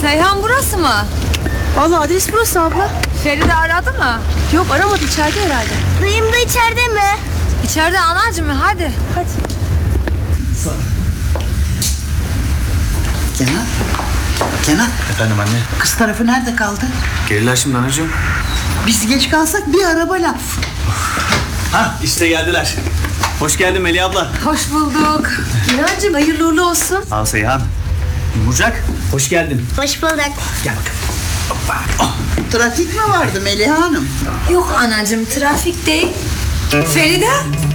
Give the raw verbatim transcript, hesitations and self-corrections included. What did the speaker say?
Seyhan burası mı? Vallahi adres burası abla. Feride aradı mı? Yok aramadı, içeride herhalde. Dayım da içeride mi? İçeride anacığım, hadi. Hadi. Kenan. Kenan. Efendim anne. Kız tarafı nerede kaldı? Gelirler şimdi anacığım. Biz geç kalsak bir araba laf. Ha işte geldiler. Hoş geldin Melih abla. Hoş bulduk. İnancığım hayırlı uğurlu olsun. Al Seyhan. Yumurcak. Hoş geldin. Hoş bulduk. Gel bakalım. Trafik mi vardı Melih Hanım? Yok anacığım, trafik değil. Feride,